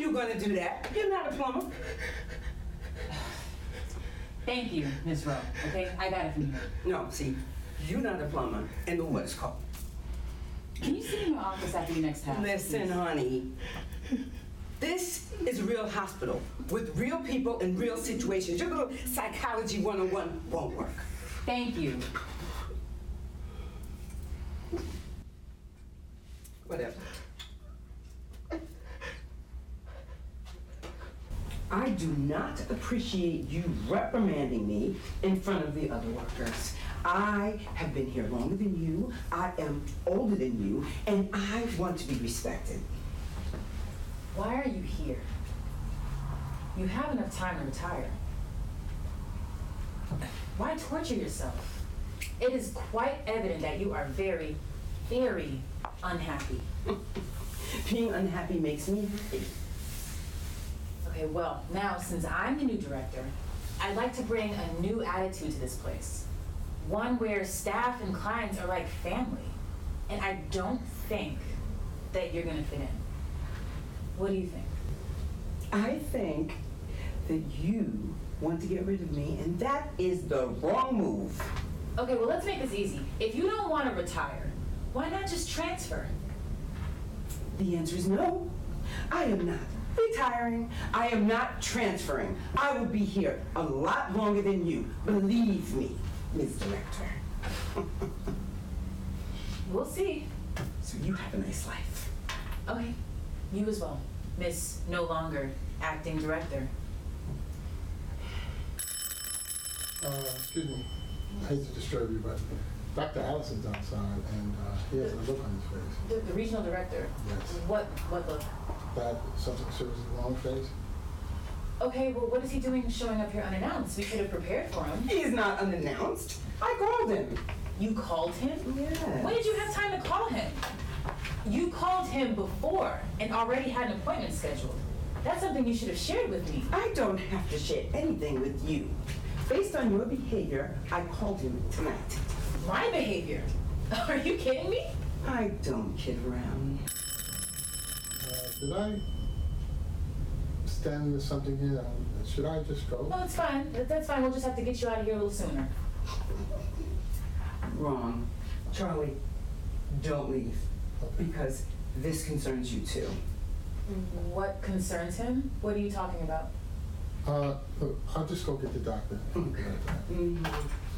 you gonna do that. You're not a plumber. Thank you, Miss Rowe. Okay, I got it from you. No, see, you're not a plumber, and the water's cold. Can you sit in my office after your next task? Listen, honey. This is a real hospital with real people and real situations. Your little psychology 101 won't work. Thank you. Whatever. I do not appreciate you reprimanding me in front of the other workers. I have been here longer than you, I am older than you, and I want to be respected. Why are you here? You have enough time to retire. Why torture yourself? It is quite evident that you are very, very unhappy. Being unhappy makes me happy. Okay, well, now since I'm the new director, I'd like to bring a new attitude to this place. One where staff and clients are like family. And I don't think that you're gonna fit in. What do you think? I think that you want to get rid of me, and that is the wrong move. Okay, well, let's make this easy. If you don't want to retire, why not just transfer? The answer is no. I am not retiring. I am not transferring. I will be here a lot longer than you. Believe me, Ms. Director. We'll see. So you have a nice life. Okay, you as well, Miss No Longer Acting Director. Excuse me, I hate to disturb you, but Dr. Allison's outside, and he has a look on his face. The regional director? Yes. What look? That something seriously wrong face? Okay, well, what is he doing showing up here unannounced? We could have prepared for him. He is not unannounced. I called him. You called him? Yes. When did you have time to call him? You called him before and already had an appointment scheduled. That's something you should have shared with me. I don't have to share anything with you. Based on your behavior, I called him tonight. My behavior? Are you kidding me? I don't kid around. Did I stand into something here? Should I just go? No, it's fine. That's fine. We'll just have to get you out of here a little sooner. Wrong. Charlie, don't leave. Okay. Because this concerns you too. What concerns him? What are you talking about? Look, I'll just go get the doctor. Okay.